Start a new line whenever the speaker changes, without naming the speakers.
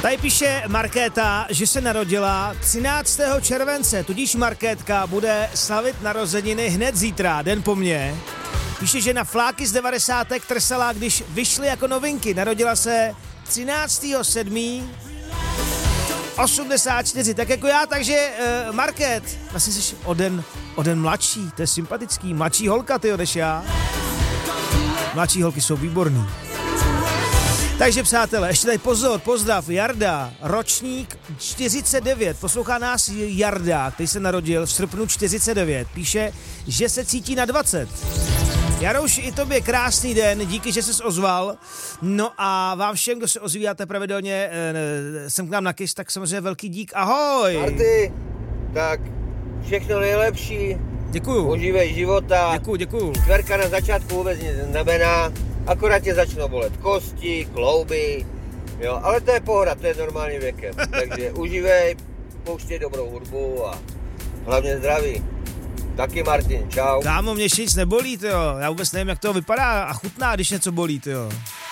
Tady píše Markéta, že se narodila 13. července, tudíž Markétka bude slavit narozeniny hned zítra, den po mně. Píše, že na fláky z 90. trsala, když vyšly jako novinky. Narodila se 13.7. 84, tak jako já, takže Market, vlastně jsi o den mladší, to je sympatický, mladší holka, ty odeš já. Mladší holky jsou výborný. Takže přátelé, ještě tady pozdrav, Jarda, ročník 49, poslouchá nás Jarda, který se narodil v srpnu 49, píše, že se cítí na 20. Jarouši, i tobě krásný den, díky, že ses ozval. No a vám všem, kdo se ozvíjáte pravidelně sem k nám na KISS, tak samozřejmě velký dík, ahoj!
Marty, tak všechno nejlepší.
Děkuju.
Užívej života.
Děkuju.
Čtverka na začátku vůbec nic neznamená, akorát tě začnou bolet kosti, klouby, jo, ale to je pohoda, to je normálním věkem. Takže užívej, pouštěj dobrou hudbu a hlavně zdraví. Taky Martin, čau.
Kámo, mě nic nebolí, tyjo. Já vůbec nevím, jak to vypadá a chutná, když něco bolí, tyjo.